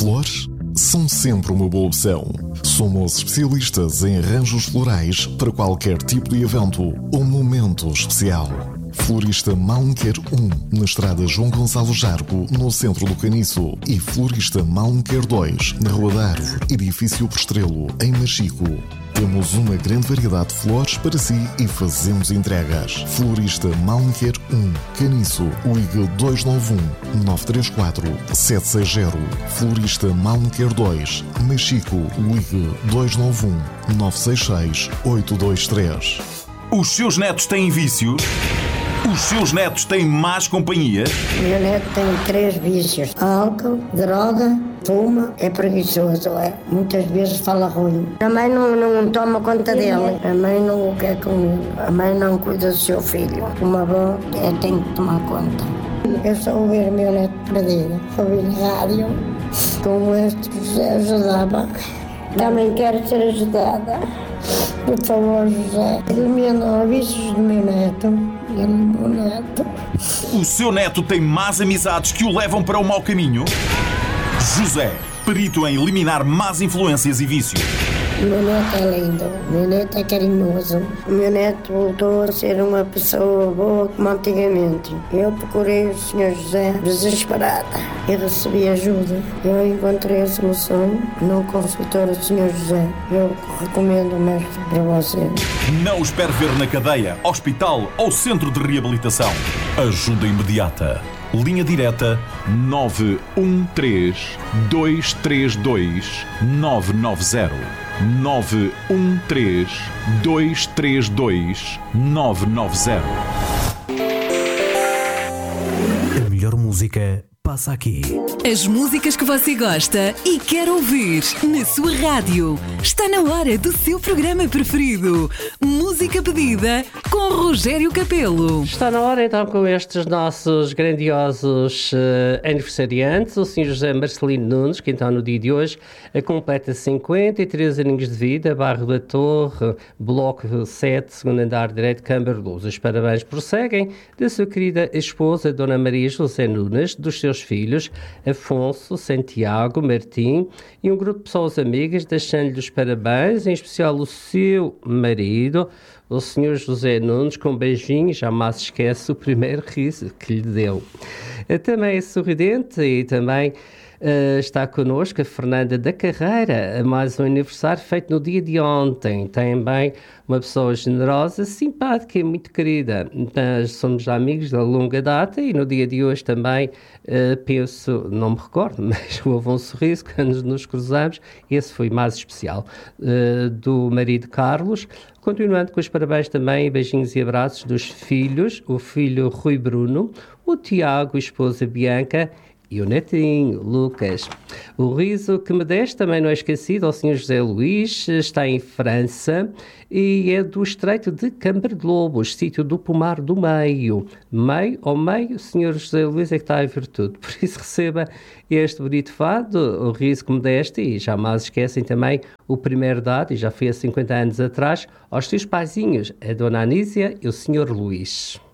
Flores são sempre uma boa opção. Somos especialistas em arranjos florais para qualquer tipo de evento ou momento especial. Florista Malnquer 1, na estrada João Gonçalo Jargo, no centro do Caniço. E Florista Malnquer 2, na Rua da Árvore, edifício Prestrelo, em Machico. Temos uma grande variedade de flores para si e fazemos entregas. Florista Malnquer 1, Caniço, ligue 291-934-760. Florista Malnquer 2, Machico, ligue 291-966-823. Os seus netos têm vícios? Os seus netos têm más companhia? O meu neto tem 3 vícios: álcool, droga, fuma, é preguiçoso, é. Muitas vezes fala ruim. A mãe não toma conta dele, a mãe não o quer comigo, a mãe não cuida do seu filho. Uma avó tem que tomar conta. Eu só ouvir o meu neto perdido, ouvir na rádio, como este José ajudava. Também quero ser ajudada. Por favor, José, elimina os vícios do meu neto. Ele é meu neto. O seu neto tem más amizades que o levam para o mau caminho? José, perito em eliminar más influências e vícios. O meu neto é lindo, o meu neto é carinhoso. O meu neto voltou a ser uma pessoa boa como antigamente. Eu procurei o Sr. José desesperada e recebi ajuda. Eu encontrei a solução no consultório do Sr. José. Eu recomendo o mestre para você. Não o espere ver na cadeia, hospital ou centro de reabilitação. Ajuda imediata. Linha direta 913-232-990. 913-232-990. A melhor música passa aqui. As músicas que você gosta e quer ouvir na sua rádio. Está na hora do seu programa preferido. Música pedida com Rogério Capelo. Está na hora então com estes nossos grandiosos aniversariantes. O Sr. José Marcelino Nunes, que então no dia de hoje completa 53 aninhos de vida, bairro da Torre, bloco 7, segundo andar direito, Câmara de Luz. Os parabéns prosseguem da sua querida esposa, Dona Maria José Nunes, dos seus filhos Afonso, Santiago, Martim e um grupo de pessoas amigas, deixando-lhe os parabéns, em especial o seu marido, o Sr. José Nunes, com um beijinho, jamais se esquece o primeiro riso que lhe deu. Também é sorridente e também está connosco a Fernanda da Carreira, mais um aniversário feito no dia de ontem. Também uma pessoa generosa, simpática e muito querida. Nós somos amigos da longa data e no dia de hoje também penso, não me recordo, mas houve um sorriso quando nos cruzamos. Esse foi mais especial, do marido Carlos. Continuando com os parabéns também, beijinhos e abraços dos filhos, o filho Rui Bruno, o Tiago, a esposa Bianca e o netinho, Lucas. O riso que me deste também não é esquecido ao Sr. José Luís, está em França e é do Estreito de Câmara de Lobos, sítio do Pomar do Meio. Meio ao meio, o Sr. José Luís é que está a ver tudo. Por isso receba este bonito fado, o riso que me deste, e jamais esquecem também o primeiro dado, e já foi há 50 anos atrás, aos seus paizinhos, a Dona Anísia e o Sr. Luís.